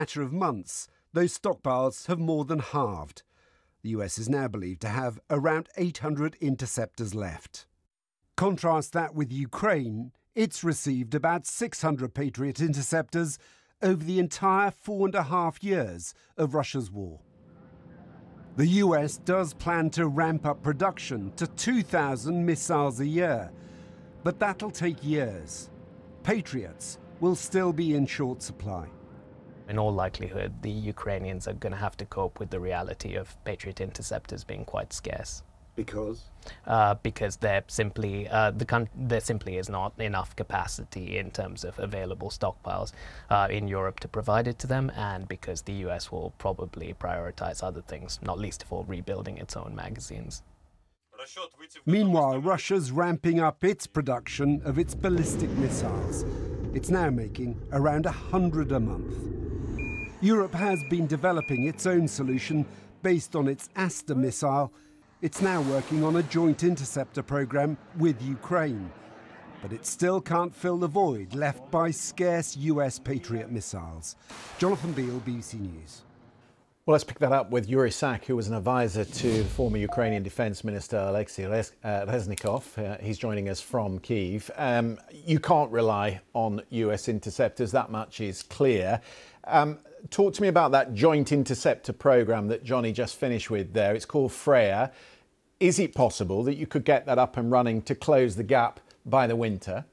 matter of months, those stockpiles have more than halved. The US is now believed to have around 800 interceptors left. Contrast that with Ukraine. It's received about 600 Patriot interceptors over the entire 4.5 years of Russia's war. The US does plan to ramp up production to 2,000 missiles a year, but that'll take years. Patriots will still be in short supply. In all likelihood, the Ukrainians are going to have to cope with the reality of Patriot interceptors being quite scarce. Because? Because there simply is not enough capacity in terms of available stockpiles in Europe to provide it to them, and because the US will probably prioritize other things, not least of all rebuilding its own magazines. Meanwhile, Russia's ramping up its production of its ballistic missiles. It's now making around 100 a month. Europe has been developing its own solution based on its Aster missile. It's now working on a joint interceptor program with Ukraine, but it still can't fill the void left by scarce US Patriot missiles. Jonathan Beale, BBC News. Well, let's pick that up with Yuri Sak, who was an advisor to the former Ukrainian Defence Minister Alexei Reznikov. He's joining us from Kyiv. You can't rely on US interceptors, that much is clear. Talk to me about that joint interceptor programme that Johnny just finished with there. It's called Freya. Is it possible that you could get that up and running to close the gap by the winter?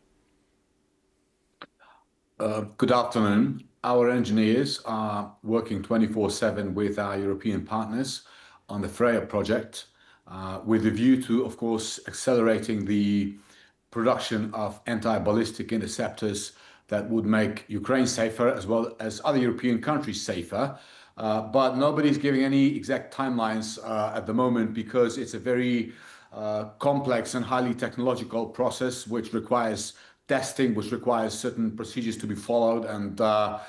Good afternoon. Our engineers are working 24/7 with our European partners on the Freya project, with a view to, of course, accelerating the production of anti-ballistic interceptors that would make Ukraine safer as well as other European countries safer. But nobody's giving any exact timelines at the moment, because it's a very complex and highly technological process which requires testing, which requires certain procedures to be followed. And,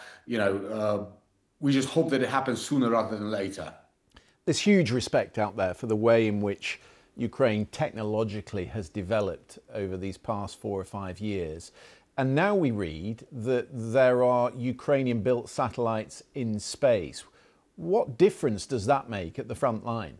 we just hope that it happens sooner rather than later. There's huge respect out there for the way in which Ukraine technologically has developed over these past 4 or 5 years. And now we read that there are Ukrainian-built satellites in space. What difference does that make at the front line?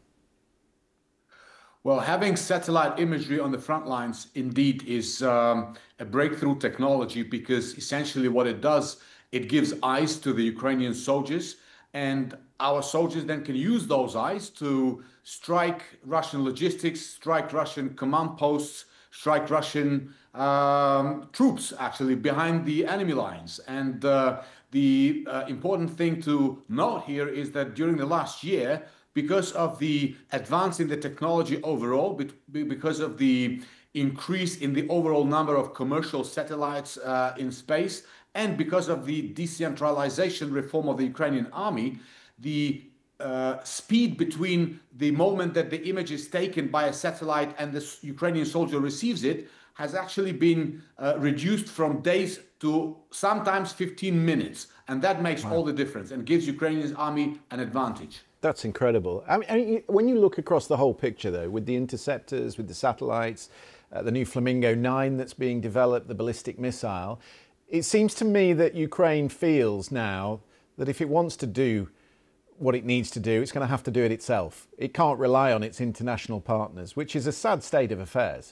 Well, having satellite imagery on the front lines indeed is a breakthrough technology, because essentially what it does, it gives eyes to the Ukrainian soldiers, and our soldiers then can use those eyes to strike Russian logistics, strike Russian command posts, strike Russian troops actually behind the enemy lines. And the important thing to note here is that during the last year, because of the advance in the technology overall, because of the increase in the overall number of commercial satellites in space, and because of the decentralization reform of the Ukrainian army, the speed between the moment that the image is taken by a satellite and the Ukrainian soldier receives it has actually been reduced from days to sometimes 15 minutes. And that makes all the difference and gives Ukrainian army an advantage. That's incredible. I mean, when you look across the whole picture, though, with the interceptors, with the satellites, the new Flamingo 9 that's being developed, the ballistic missile, it seems to me that Ukraine feels now that if it wants to do what it needs to do, it's going to have to do it itself. It can't rely on its international partners, which is a sad state of affairs.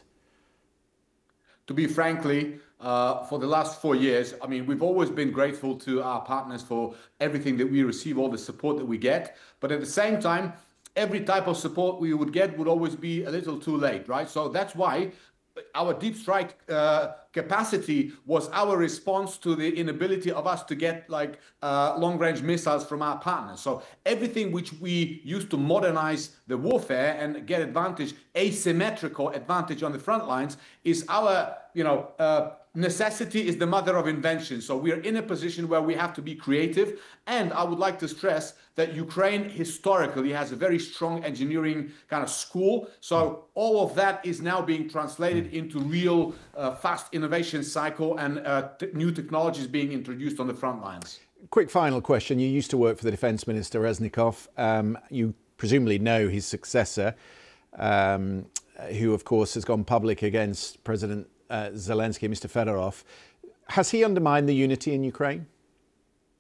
To be frankly, for the last 4 years, I mean, we've always been grateful to our partners for everything that we receive, all the support that we get. But at the same time, every type of support we would get would always be a little too late, right? So that's why our deep strike capacity was our response to the inability of us to get long-range missiles from our partners. So everything which we used to modernize the warfare and get advantage, asymmetrical advantage on the front lines, is our, necessity is the mother of invention. So we are in a position where we have to be creative. And I would like to stress that Ukraine historically has a very strong engineering kind of school. So all of that is now being translated into real fast innovation cycle and new technologies being introduced on the front lines. Quick final question. You used to work for the Defence Minister, Reznikov. You presumably know his successor, who, of course, has gone public against President Zelensky, Mr. Fedorov. Has he undermined the unity in Ukraine?